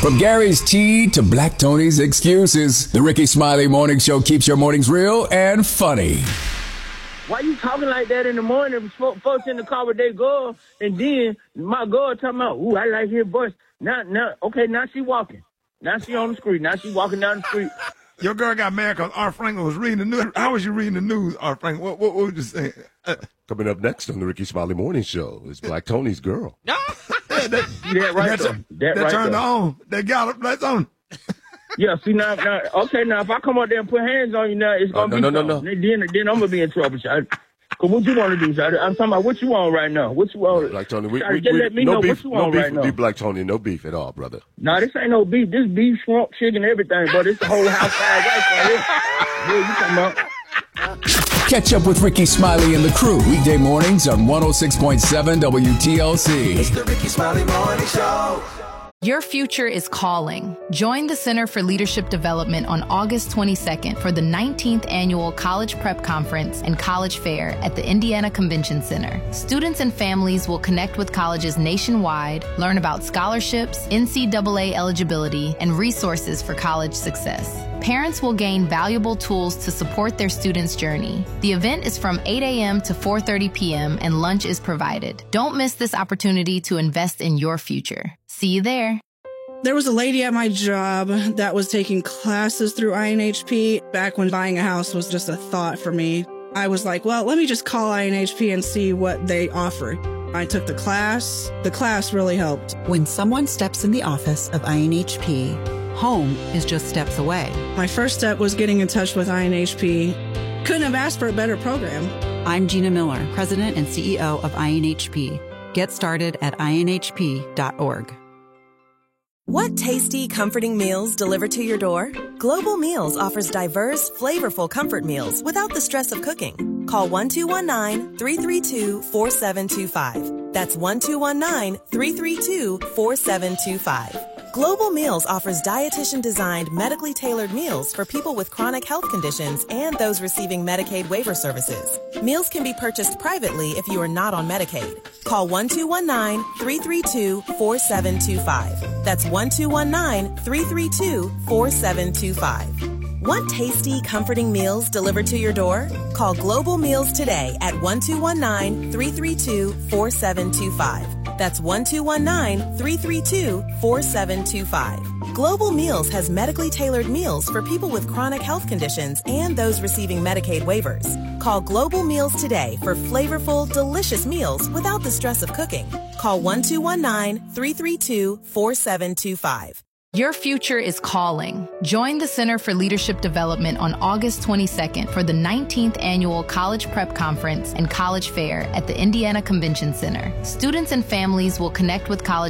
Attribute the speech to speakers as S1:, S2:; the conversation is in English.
S1: From Gary's tea to Black Tony's excuses, the Ricky Smiley Morning Show keeps your mornings real and funny.
S2: Why you talking like that in the morning? Folks in the car with their girl, and then my girl talking about, ooh, I like his voice. Now, she walking. Now she on the street. Now she walking down the street.
S3: Your girl got mad because Art Franklin was reading the news. How was you reading the news, Art Franklin? What was you saying?
S4: Coming up next on the Ricky Smiley Morning Show is Black Tony's girl.
S3: That turned on. They got it. That's on.
S2: Yeah, see, now, if I come out there and put hands on you now, it's going to be trouble.
S4: No.
S2: Then I'm going to be in trouble, Shawty. Because what you want to do, Shawty? I'm talking about what you want right now. What you want?
S4: Black Tony,
S2: just let me know what you want right now.
S4: You Black Tony, no beef at all, brother.
S2: No, this ain't no beef. This beef, shrimp, chicken, everything, but it's the whole house fried rice right here. Yeah, you talking about?
S1: Catch up with Ricky Smiley and the crew weekday mornings on 106.7 WTLC.
S5: It's the Ricky Smiley Morning Show.
S6: Your future is calling. Join the Center for Leadership Development on August 22nd for the 19th Annual College Prep Conference and College Fair at the Indiana Convention Center. Students and families will connect with colleges nationwide, learn about scholarships, NCAA eligibility, and resources for college success. Parents will gain valuable tools to support their students' journey. The event is from 8 a.m. to 4:30 p.m. and lunch is provided. Don't miss this opportunity to invest in your future. See you there.
S7: There was a lady at my job that was taking classes through INHP back when buying a house was just a thought for me. I was like, well, let me just call INHP and see what they offer. I took the class. The class really helped.
S8: When someone steps in the office of INHP, home is just steps away.
S7: My first step was getting in touch with INHP. Couldn't have asked for a better program.
S8: I'm Gina Miller, President and CEO of INHP. Get started at INHP.org.
S9: Want tasty, comforting meals delivered to your door? Global Meals offers diverse, flavorful comfort meals without the stress of cooking. Call 1-219-332-4725. That's 1-219-332-4725. Global Meals offers dietitian-designed, medically tailored meals for people with chronic health conditions and those receiving Medicaid waiver services. Meals can be purchased privately if you are not on Medicaid. Call 1-219-332-4725. That's 1-219-332-4725. Want tasty, comforting meals delivered to your door? Call Global Meals today at 1-219-332-4725. That's 1-219-332-4725. Global Meals has medically tailored meals for people with chronic health conditions and those receiving Medicaid waivers. Call Global Meals today for flavorful, delicious meals without the stress of cooking. Call 1-219-332-4725.
S6: Your future is calling. Join the Center for Leadership Development on August 22nd for the 19th Annual College Prep Conference and College Fair at the Indiana Convention Center. Students and families will connect with college